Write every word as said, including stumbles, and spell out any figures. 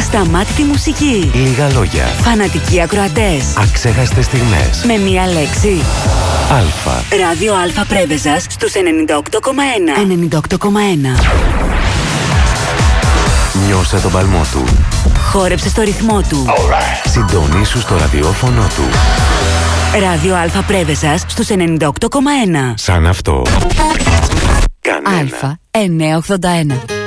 Ασταμάτητη μουσική. Λίγα λόγια. Φανατικοί ακροατές. Αξέχαστες στιγμές. Με μία λέξη. Αλφα. Ράδιο Αλφα Πρέβεζας στους ενενήντα οκτώ κόμμα ένα. ενενήντα οκτώ κόμμα ένα. Νιώσε τον παλμό του. Χόρεψε στο ρυθμό του. Right. Συντονίσου στο ραδιόφωνο του. Ράδιο Αλφα Πρέβεζας στους ενενήντα οκτώ κόμμα ένα. Σαν αυτό. Κανένα. Αλφα εννιακόσια ογδόντα ένα.